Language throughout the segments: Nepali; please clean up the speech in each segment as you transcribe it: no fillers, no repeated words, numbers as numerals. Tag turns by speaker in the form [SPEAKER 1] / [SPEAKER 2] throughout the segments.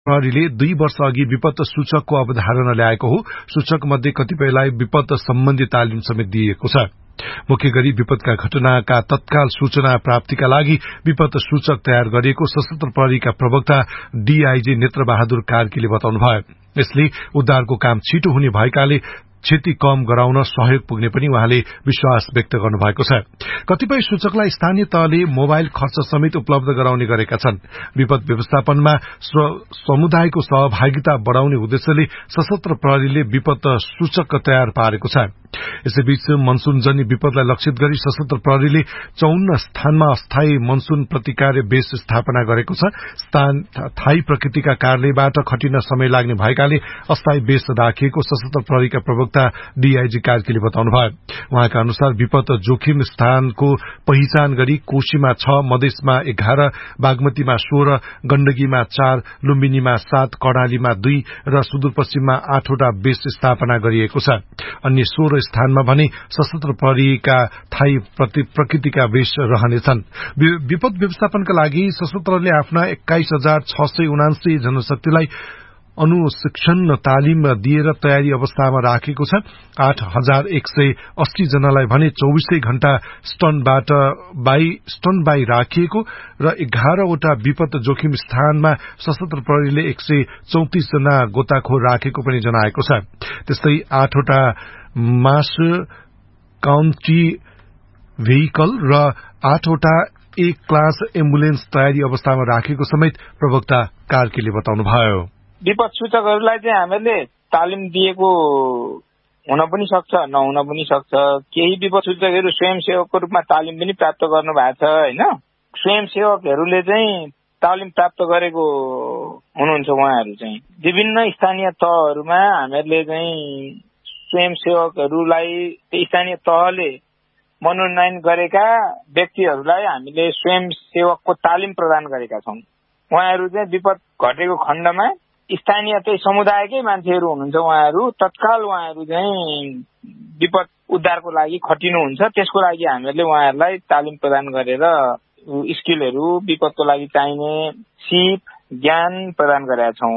[SPEAKER 1] प्रहरीले 2 वर्ष अघि विपत्त सूचकको अवधारणा ल्याएको हो। सूचक मध्ये कतिपयलाई विपत्त सम्बन्धी तालिम समेत दिइएको छ। मुख्य गरी विपदका घटनाका तत्काल सूचना प्राप्तिका लागि विपत्त सूचक तयार गरिएको सशस्त्र प्रहरीका प्रवक्ता डीआईजी नेत्र बहादुर कार्कीले बताउनुभयो। यसले उद्धारको काम छिटो हुने भएकाले क्षति कम गराउन सहयोग पुग्ने पनि उहाँले विश्वास व्यक्त गर्नुभएको छ। कतिपय सूचकलाई स्थानीय तहले मोबाइल खर्च समेत उपलब्ध गराउने गरेका छन्। विपद व्यवस्थापनमा समुदायको सहभागिता बढ़ाउने उद्देश्यले सशस्त्र प्रहरीले विपद सूचक तयार पारेको छ। यसैबीच मनसूनजन्य विपदलाई लक्षित गरी सशस्त्र प्रहरीले 54 स्थानमा अस्थायी मनसून प्रतिकार बेस स्थापना गरेको छ। स्थायी प्रकृतिका कारणबाट खटिन समय लाग्ने भएकाले अस्थायी बेस राखिएको सशस्त्र प्रहरीका प्रवक्ता डीआईजी कार्कीले बताउनुभयो। उहाँका अनुसार विपद जोखिम स्थानको पहिचान गरी कोशीमा 6, मधेसमा 11, बागमतीमा 16, गण्डकीमा 4, लुम्बिनीमा 7, कर्णालीमा 2 र सुदूरपश्चिममा 8 वटा बेस स्थापना गरिएको छ। अन्य 16 स्थानमा भने सशस्त्र प्रहरीका थायी प्रकृतिका बेस रहनेछन्। विपद व्यवस्थापनका लागि सशस्त्रले आफ्ना 21,679 जनशक्तिलाई अनुशिक्षण तालिम दिएर तयारी अवस्थामा राखेको छ। 8,180 जनालाई भने 24 घण्टा स्टन बाई राखिएको र 11 वटा विपद जोखिम स्थानमा सशस्त्र प्रहरीले 134 जना गोताखोर राखेको पनि जनाएको छ। त्यस्तै 8 वटा मास काउन्टी भेहिकल र 8 वटा ए क्लास एम्बुलेन्स तयारी अवस्थामा राखेको समेत प्रवक्ता कार्कीले बताउनुभयो।
[SPEAKER 2] विपद सूचकहरूलाई चाहिँ हामीले तालिम दिएको हुन पनि सक्छ, नहुन पनि सक्छ। केही विपद सूचकहरू स्वयंसेवकको रूपमा तालिम पनि प्राप्त गर्नु भएको छ हैन। स्वयंसेवकहरूले चाहिँ तालिम प्राप्त गरेको हुनुहुन्छ। उहाँहरू चाहिँ विभिन्न स्थानीय तहहरूमा हामीहरूले चाहिँ स्वयंसेवकहरूलाई स्थानीय तहले मनोनयन गरेका व्यक्तिहरूलाई हामीले स्वयंसेवकको तालिम प्रदान गरेका छौं। उहाँहरू चाहिँ विपद घटेको खण्डमा स्थानीय चाहिँ समुदायकै मान्छेहरू हुनुहुन्छ। उहाँहरू तत्काल उहाँहरू चाहिँ विपद उद्धारको लागि खटिनुहुन्छ। त्यसको लागि हामीहरूले उहाँहरूलाई तालिम प्रदान गरेर स्किलहरू, विपदको लागि चाहिने सिप, ज्ञान प्रदान गरेका छौं।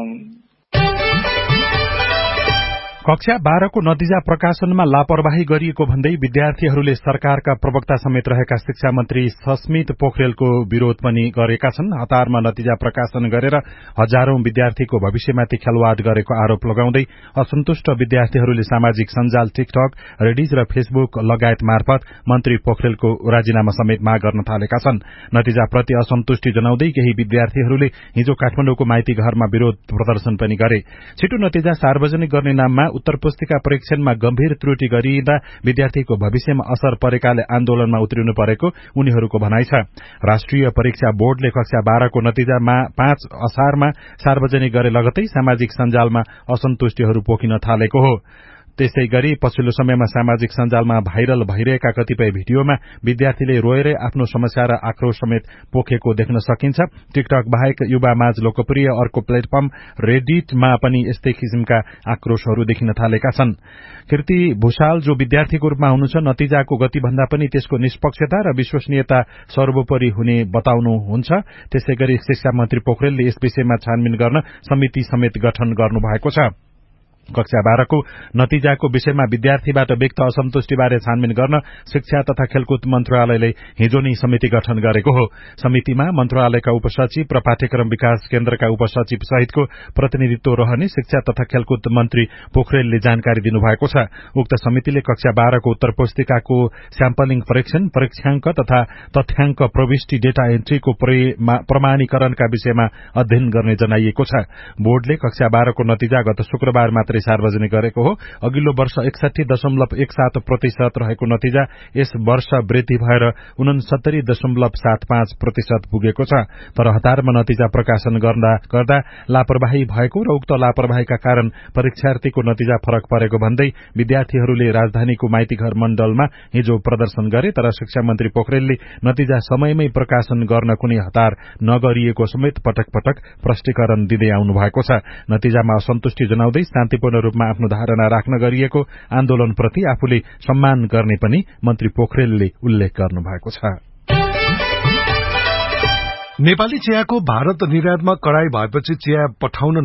[SPEAKER 3] कक्षा 12 को नतिजा प्रकाशनमा लापरवाही गरिएको भन्दै विद्यार्थीहरूले सरकारका प्रवक्ता समेत रहेका शिक्षा मन्त्री सस्मित पोखरेलको विरोध पनि गरेका छन्। हतारमा नतिजा प्रकाशन गरेर हजारौं विद्यार्थीको भविष्यमाथि खेलवाड गरेको आरोप लगाउँदै असन्तुष्ट विद्यार्थीहरूले सामाजिक सञ्जाल टिकटक, रेडिज र फेसबुक लगायत मार्फत मन्त्री पोखरेलको राजीनामा समेत माग गर्न थालेका छन्। नतिजाप्रति असन्तुष्टि जनाउँदै केही विद्यार्थीहरूले हिजो काठमाडौँको माइती घरमा विरोध प्रदर्शन पनि गरे। छिटो नतिजा सार्वजनिक गर्ने नाममा उत्तर पुस्तिका परीक्षणमा गम्भीर त्रुटि गरिँदा विद्यार्थीको भविष्यमा असर परेकाले आन्दोलनमा उत्रिनु परेको उनीहरूको भनाइ छ। राष्ट्रिय परीक्षा बोर्डले कक्षा 12 को नतिजामा 5 असारमा सार्वजनिक गरे लगतै सामाजिक सञ्जालमा असन्तुष्टिहरू पोखिन थालेको हो। त्यसै गरी पछिल्लो समयमा सामाजिक सञ्जालमा भाइरल भइरहेका कतिपय भिडियोमा विद्यार्थीले रोएरै आफ्नो समस्या र आक्रोश समेत पोखेको देख्न सकिन्छ। टिकटक बाहेक युवामाझ लोकप्रिय अर्को प्लेटफर्म रेडिटमा पनि यस्तै किसिमका आक्रोशहरू देखिन थालेका छन्। कीर्ति भूषाल जो विद्यार्थीको रूपमा हुनुहुन्छ, नतिजाको गतिभन्दा पनि त्यसको निष्पक्षता र विश्वसनीयता सर्वोपरि हुने बताउनुहुन्छ। त्यसै गरी शिक्षा मन्त्री पोखरेलले यस विषयमा छानबिन गर्न समिति समेत गठन गर्नुभएको छ। कक्षा 12 को नतिजाको विषयमा विद्यार्थीबाट व्यक्त असन्तुष्टिबारे छानबिन गर्न शिक्षा तथा खेलकुद मन्त्रालयले हिजो नै समिति गठन गरेको हो। समितिमा मन्त्रालयका उपसचिव र पाठ्यक्रम विकास केन्द्रका उपसचिव सहितको प्रतिनिधित्व रहने शिक्षा तथा खेलकुद मन्त्री पोखरेलले जानकारी दिनुभएको छ। उक्त समितिले कक्षा 12 को उत्तर पुस्तिकाको स्याम्पलिङ परीक्षण, परीक्षाङ्क तथा तथ्याङ्क प्रविष्टि डेटा एन्ट्रीको प्रमाणीकरणका विषयमा अध्ययन गर्ने जनाइएको छ। बोर्डले कक्षा 12 को नतिजा गत शुक्रबार मात्र सार्वजनिक गरेको हो। अघिल्लो वर्ष 61.17% रहेको नतिजा यस वर्ष वृद्धि भएर 69.75% पुगेको छ। तर हतारमा नतिजा प्रकाशन गर्दा लापरवाही भएको र उक्त लापरवाहीका कारण परीक्षार्थीको नतिजा फरक परेको भन्दै विद्यार्थीहरूले राजधानीको माइतीघर मण्डलमा हिजो प्रदर्शन गरे। तर शिक्षा मन्त्री पोखरेलले नतिजा समयमै प्रकाशन गर्न कुनै हतार नगरिएको समेत पटक पटक प्रष्टीकरण दिँदै आउनु भएको छ। नतिजामा असन्तुष्टि जनाउँदै शान्तिपूर्ण रूपमा आफ्नो धारणा राख्न गरिएको आन्दोलनप्रति आफूले सम्मान गर्ने पनि मन्त्री पोखरेलले उल्लेख गर्नुभएको छ।
[SPEAKER 1] नेपाली चियाको भारत निर्यातमा कडाई भएपछि चिया पठाउन